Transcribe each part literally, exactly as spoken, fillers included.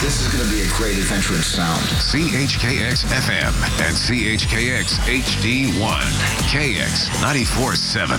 This is going to be a great adventure in sound. C H K X F M and C H K X H D one. K X ninety-four point seven.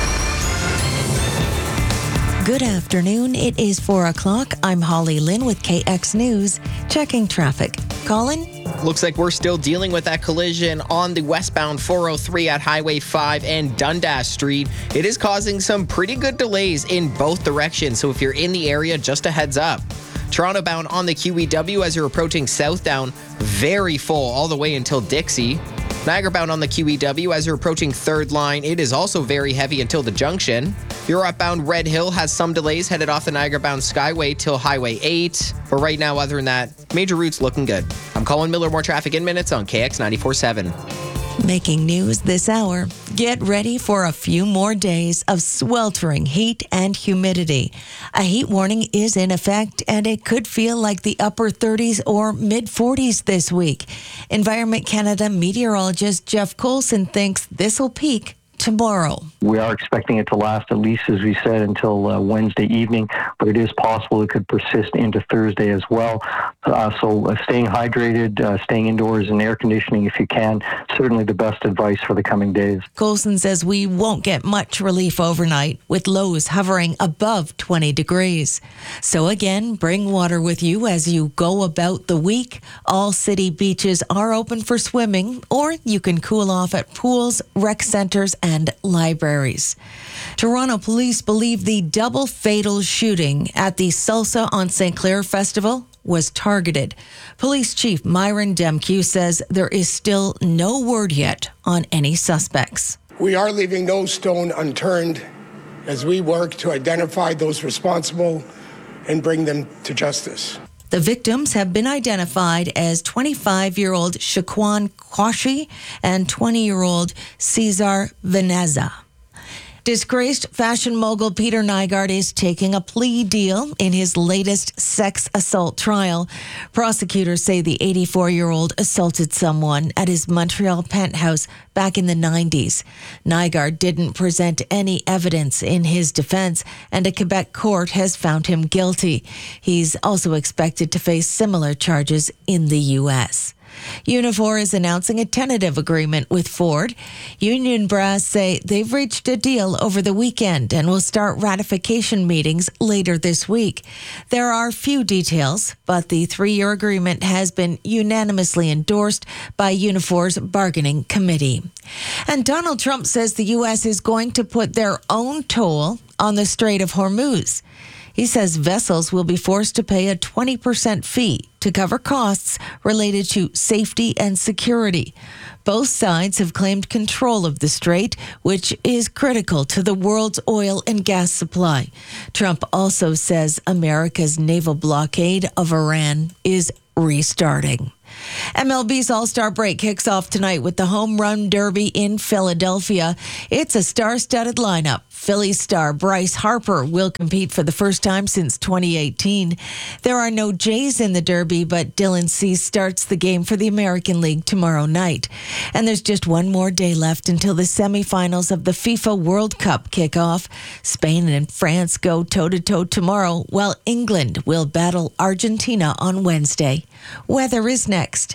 Good afternoon. It is four o'clock. I'm Holly Lynn with K X News. Checking traffic. Colin? Looks like we're still dealing with that collision on the westbound four oh three at Highway five and Dundas Street. It is causing some pretty good delays in both directions, so if you're in the area, just a heads up. Toronto bound on the Q E W as you're approaching southbound, very full all the way until Dixie. Niagara bound on the Q E W as you're approaching third line. It is also very heavy until the junction. Europe bound Red Hill has some delays headed off the Niagara bound Skyway till Highway eight. But right now, other than that, major routes looking good. I'm Colin Miller. More traffic in minutes on K X ninety-four point seven. Making news this hour. Get ready for a few more days of sweltering heat and humidity. A heat warning is in effect, and it could feel like the upper thirties or mid forties this week. Environment Canada meteorologist Jeff Coulson thinks this will peak tomorrow. We are expecting it to last at least, as we said, until uh, Wednesday evening, but it is possible it could persist into Thursday as well. Uh, so uh, staying hydrated, uh, staying indoors and air conditioning if you can, certainly the best advice for the coming days. Coulson says we won't get much relief overnight, with lows hovering above twenty degrees. So again, bring water with you as you go about the week. All city beaches are open for swimming, or you can cool off at pools, rec centers, and and libraries. Toronto police believe the double fatal shooting at the Salsa on Saint Clair Festival was targeted. Police Chief Myron Demkew says there is still no word yet on any suspects. We are leaving no stone unturned as we work to identify those responsible and bring them to justice. The victims have been identified as twenty-five-year-old Shaquan Kwashi and twenty-year-old Cesar Veneza. Disgraced fashion mogul Peter Nygard is taking a plea deal in his latest sex assault trial. Prosecutors say the eighty-four-year-old assaulted someone at his Montreal penthouse back in the nineties. Nygard didn't present any evidence in his defense, and a Quebec court has found him guilty. He's also expected to face similar charges in the U S. Unifor is announcing a tentative agreement with Ford. Union brass say they've reached a deal over the weekend and will start ratification meetings later this week. There are few details, but the three-year agreement has been unanimously endorsed by Unifor's bargaining committee. And Donald Trump says the U S is going to put their own toll on the Strait of Hormuz. He says vessels will be forced to pay a twenty percent fee to cover costs related to safety and security. Both sides have claimed control of the strait, which is critical to the world's oil and gas supply. Trump also says America's naval blockade of Iran is restarting. M L B's All-Star break kicks off tonight with the Home Run Derby in Philadelphia. It's a star-studded lineup. Phillies star Bryce Harper will compete for the first time since twenty eighteen. There are no Jays in the Derby, but Dylan Cease starts the game for the American League tomorrow night. And there's just one more day left until the semifinals of the FIFA World Cup kick off. Spain and France go toe-to-toe tomorrow, while England will battle Argentina on Wednesday. Weather is next.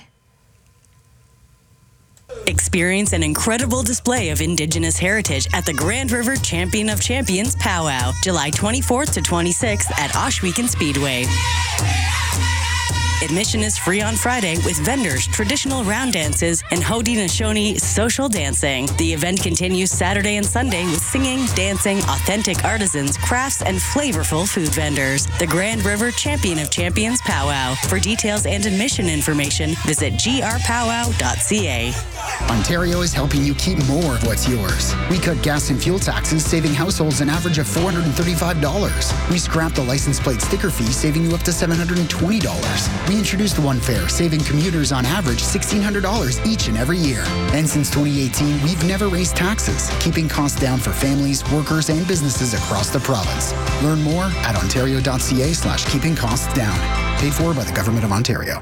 Experience an incredible display of Indigenous heritage at the Grand River Champion of Champions Powwow, July twenty-fourth to twenty-sixth at Ohsweken Speedway. Admission is free on Friday with vendors, traditional round dances, and Haudenosaunee social dancing. The event continues Saturday and Sunday with singing, dancing, authentic artisans, crafts, and flavorful food vendors. The Grand River Champion of Champions Powwow. For details and admission information, visit g r powwow dot c a. Ontario is helping you keep more of what's yours. We cut gas and fuel taxes, saving households an average of four hundred thirty-five dollars. We scrapped the license plate sticker fee, saving you up to seven hundred twenty dollars. We introduced One Fare, saving commuters on average sixteen hundred dollars each and every year. And since twenty eighteen, we've never raised taxes, keeping costs down for families, workers, and businesses across the province. Learn more at ontario dot c a slash keeping costs down. Paid for by the Government of Ontario.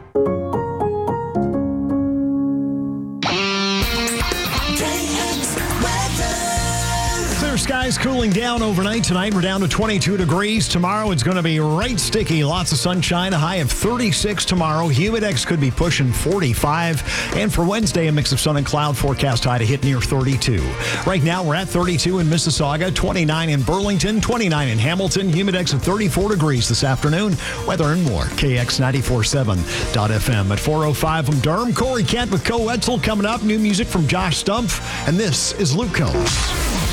Clear skies cooling down overnight. Tonight we're down to twenty-two degrees. Tomorrow it's going to be right sticky. Lots of sunshine. A high of thirty-six tomorrow. Humidex could be pushing forty-five. And for Wednesday, a mix of sun and cloud forecast high to hit near thirty-two. Right now we're at thirty-two in Mississauga, twenty-nine in Burlington, twenty-nine in Hamilton. Humidex at thirty-four degrees this afternoon. Weather and more. K X ninety-four point seven dot F M at four oh five from Durham. Corey Kent with Co Wetzel coming up. New music from Josh Stumpf. And this is Luke Combs.